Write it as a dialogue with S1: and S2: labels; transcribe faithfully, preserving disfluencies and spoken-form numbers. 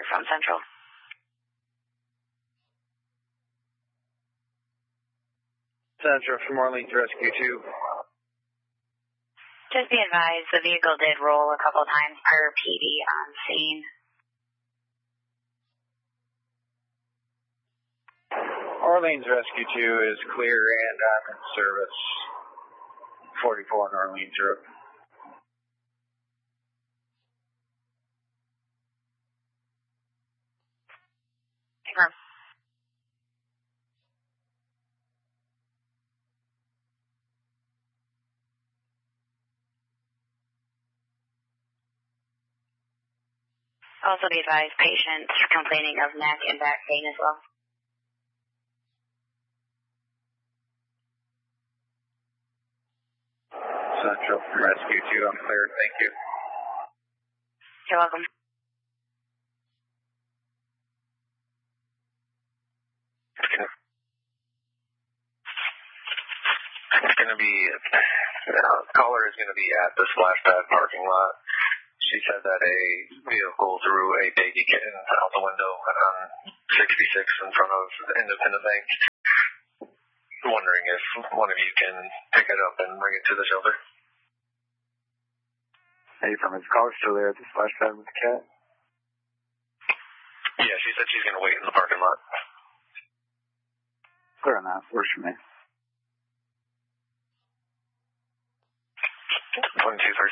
S1: from Central.
S2: Central from Orleans Rescue two.
S1: Just be advised, the vehicle did roll a couple times per P D on scene.
S2: Orleans Rescue two is clear and I'm in service. forty-four on Orleans Road.
S1: Confirm. Also be advised, patients complaining of neck and back pain as well.
S2: Central from Rescue two, I'm cleared, thank you.
S1: You're welcome.
S3: It's going to be, uh, caller is going to be at the splash pad parking lot. She said that a vehicle threw a baby kitten out the window on sixty-six in front of Independent Bank. I'm wondering if one of you can pick it up and bring it to the shelter.
S2: Hey, from his caller still there at the splash pad with the cat?
S3: Yeah, she said she's going to wait in the parking lot.
S2: Clear on that, works for me.
S3: one two three